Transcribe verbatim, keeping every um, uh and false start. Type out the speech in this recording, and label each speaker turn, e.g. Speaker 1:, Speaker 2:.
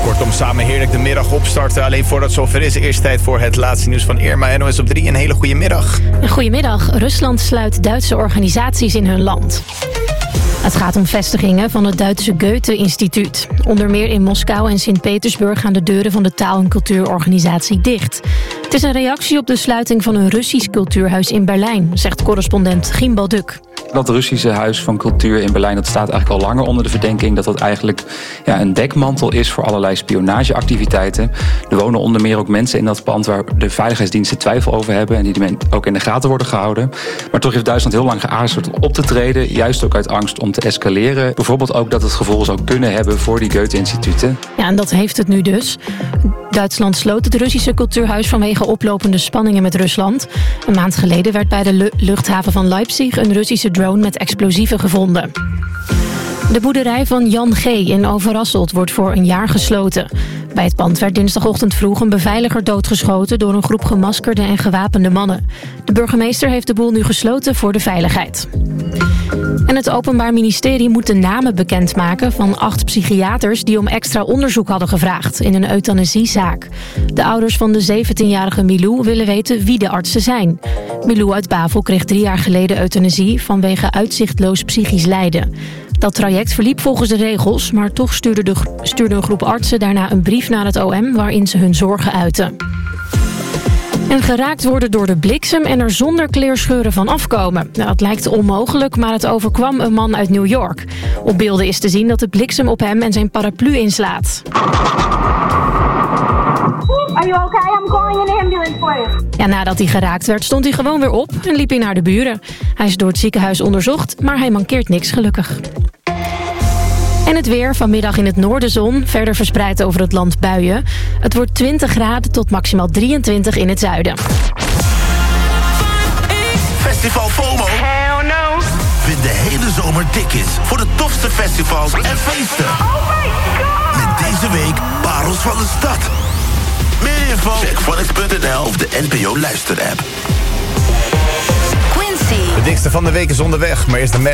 Speaker 1: Kortom, samen heerlijk de middag opstarten. Alleen voordat het zover is, eerst tijd voor het laatste nieuws van Irma. N O S op drie, een hele goede middag.
Speaker 2: Goedemiddag. Rusland sluit Duitse organisaties in hun land. Het gaat om vestigingen van het Duitse Goethe-instituut. Onder meer in Moskou en Sint-Petersburg gaan de deuren van de taal- en cultuurorganisatie dicht. Het is een reactie op de sluiting van een Russisch cultuurhuis in Berlijn, zegt correspondent Gimbal Duk.
Speaker 3: Dat Russische Huis van Cultuur in Berlijn, dat staat eigenlijk al langer onder de verdenking dat dat eigenlijk ja, een dekmantel is voor allerlei spionageactiviteiten. Er wonen onder meer ook mensen in dat pand waar de veiligheidsdiensten twijfel over hebben en die men ook in de gaten worden gehouden. Maar toch heeft Duitsland heel lang geaarzeld op te treden, juist ook uit angst om te escaleren. Bijvoorbeeld ook dat het gevolgen zou kunnen hebben voor die Goethe-instituten.
Speaker 2: Ja, en dat heeft het nu dus. Duitsland sloot het Russische cultuurhuis vanwege oplopende spanningen met Rusland. Een maand geleden werd bij de lu- luchthaven van Leipzig een Russische drone met explosieven gevonden. De boerderij van Jan G. in Overasselt wordt voor een jaar gesloten. Bij het pand werd dinsdagochtend vroeg een beveiliger doodgeschoten door een groep gemaskerde en gewapende mannen. De burgemeester heeft de boel nu gesloten voor de veiligheid. En het Openbaar Ministerie moet de namen bekendmaken van acht psychiaters die om extra onderzoek hadden gevraagd in een euthanasiezaak. De ouders van de zeventienjarige Milou willen weten wie de artsen zijn. Milou uit Bavel kreeg drie jaar geleden euthanasie vanwege uitzichtloos psychisch lijden. Dat traject verliep volgens de regels, maar toch stuurde, de, stuurde een groep artsen daarna een brief naar het O M waarin ze hun zorgen uiten. En geraakt worden door de bliksem en er zonder kleerscheuren van afkomen. Nou, dat lijkt onmogelijk, maar het overkwam een man uit New York. Op beelden is te zien dat de bliksem op hem en zijn paraplu inslaat.
Speaker 4: Are you okay? I'm calling an ambulance for you.
Speaker 2: Ja, nadat hij geraakt werd, stond hij gewoon weer op en liep hij naar de buren. Hij is door het ziekenhuis onderzocht, maar hij mankeert niks gelukkig. En het weer, vanmiddag in het noorden zon, verder verspreid over het land buien. Het wordt twintig graden tot maximaal drieëntwintig in het zuiden.
Speaker 5: Festival FOMO?
Speaker 4: Hell no.
Speaker 5: Vind de hele zomer tickets voor de tofste festivals en feesten.
Speaker 4: Oh my god.
Speaker 5: Met deze week Parels van de Stad. Meer info? Check Phonics punt n l of de N P O luisterapp.
Speaker 1: De dikste van de week is onderweg, maar eerst de